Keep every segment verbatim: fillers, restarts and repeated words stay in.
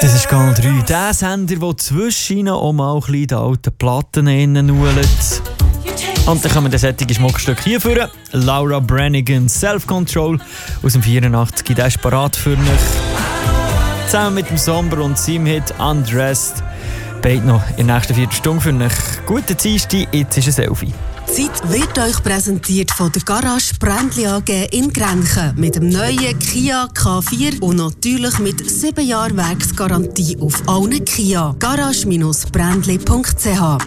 Das ist Kanal drei, der Sender, der zwischen auch mal ein bisschen die alten Platten reinnuhlt. Und dann kommen wir solche Schmuckstücke hier führen. Laura Branigan, Self-Control aus dem vierundachtzig, der ist parat für euch. Zusammen mit dem Somber und seinem Hit Undressed. Beide noch in der nächsten Viertelstunde für euch. Guten Dienstag, jetzt ist ein Selfie. Die Zeit wird euch präsentiert von der Garage Brändli A G in Grenchen mit dem neuen Kia K vier und natürlich mit sieben Jahren Werksgarantie auf allen Kia. garage Bindestrich brändli punkt c h.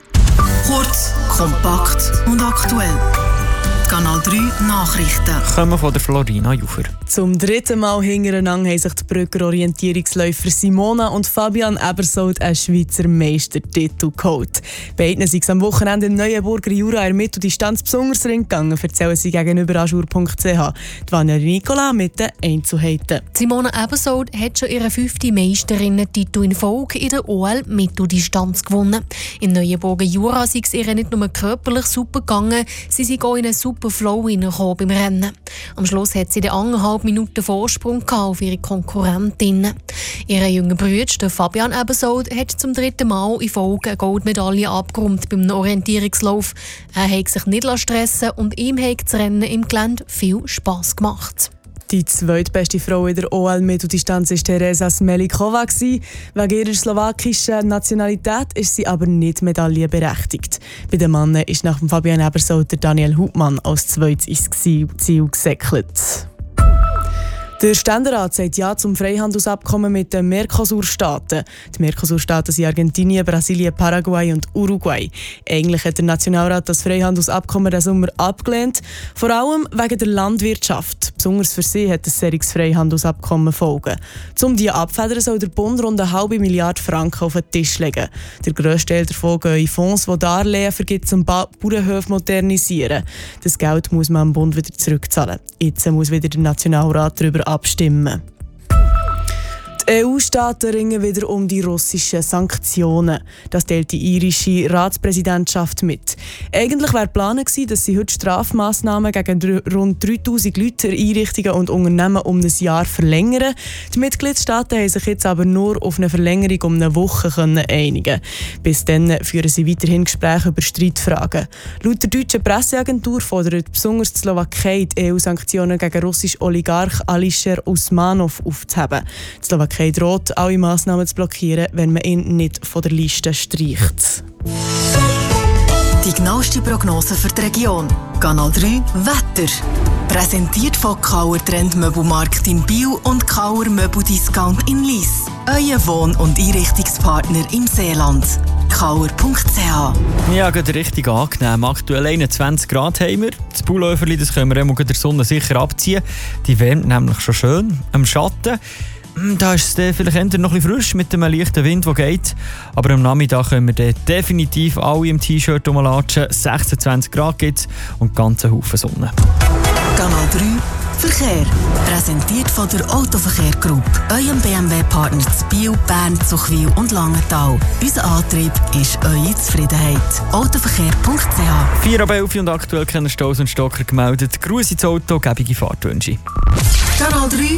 Kurz, kompakt und aktuell. Kanal drei Nachrichten. Kommen von der Florina Jufer. Zum dritten Mal hintereinander haben sich die Brügger Orientierungsläufer Simona und Fabian Ebersold einen Schweizer Meistertitel geholt. Beiden sind es am Wochenende im Neuenburger Jura in Mitteldistanz besonders gegangen, erzählen sie gegenüber ajour punkt c h. Die Vanja Nicola mit den Einzelheiten. Simona Ebersold hat schon ihren fünften Meisterinnen-Titel in Folge in der O L Mitteldistanz gewonnen. Im Neuenburger Jura sei es ihr nicht nur körperlich super gegangen, sie sind auch in einen super Flow hineingekommen beim Rennen. Am Schluss hat sie den anderthalb Minuten Vorsprung auf ihre Konkurrentinnen. Ihr jünger Bruder Fabian Ebersold hat zum dritten Mal in Folge eine Goldmedaille abgeräumt beim Orientierungslauf. Er hat sich nicht stressen lassen und ihm hat das Rennen im Gelände viel Spass gemacht. Die zweitbeste Frau in der O L-Mitteldistanz war Teresa Smelikova. Wegen ihrer slowakischen Nationalität ist sie aber nicht medaillenberechtigt. Bei den Männern ist nach dem Fabian Ebersold der Daniel Hubmann als zweites ins Ziel gesäckelt. Der Ständerat sagt ja zum Freihandelsabkommen mit den Mercosur-Staaten. Die Mercosur-Staaten sind Argentinien, Brasilien, Paraguay und Uruguay. Eigentlich hat der Nationalrat das Freihandelsabkommen diesen Sommer abgelehnt, vor allem wegen der Landwirtschaft. Besonders für sie hat ein solches Freihandelsabkommen Folgen. Um diese abzufedern, soll der Bund rund eine halbe Milliarde Franken auf den Tisch legen. Der grösste Teil davon geht in Fonds, die Darlehen vergibt, um ba- Bauernhöfe modernisieren. Das Geld muss man am Bund wieder zurückzahlen. Jetzt muss wieder der Nationalrat darüber abstimmen. Die E U-Staaten ringen wieder um die russischen Sanktionen. Das teilt die irische Ratspräsidentschaft mit. Eigentlich wäre geplant gewesen, dass sie heute Strafmassnahmen gegen rund dreitausend Leute, Einrichtungen und Unternehmen um ein Jahr verlängern. Die Mitgliedstaaten haben sich jetzt aber nur auf eine Verlängerung um eine Woche können einigen. Bis dann führen sie weiterhin Gespräche über Streitfragen. Laut der deutschen Presseagentur fordert besonders die Slowakei, die E U-Sanktionen gegen russischen Oligarch Alisher Usmanov aufzuheben. Die Slowakei droht, alle Massnahmen zu blockieren, wenn man ihn nicht von der Liste streicht. Die genaueste Prognose für die Region. Kanal drei Wetter. Präsentiert von Kauer Trendmöbelmarkt in Biel und Kauer Möbeldiscount in Lyss. Euer Wohn- und Einrichtungspartner im Seeland. kauer punkt c h. Ja, geht richtig angenehm. Aktuell einundzwanzig Grad haben wir. Das Pulloverli, das können wir auch der Sonne sicher abziehen. Die wärmt nämlich schon schön am Schatten. Da ist es vielleicht eher noch ein bisschen frisch mit dem leichten Wind, der geht. Aber am Nachmittag können wir definitiv alle im T-Shirt rumlatschen. sechsundzwanzig Grad gibt es und ganz einen Haufen Sonne. Kanal drei Verkehr. Präsentiert von der Autoverkehr Group. Eurem B M W-Partner zu Biel, Bern, Zuchwil und Langenthal. Unser Antrieb ist eure Zufriedenheit. autoverkehr punkt c h. vier ab elf und aktuell keine Staus und Stocker gemeldet. Gruß ins Auto, gebige Fahrtwünsche. Kanal drei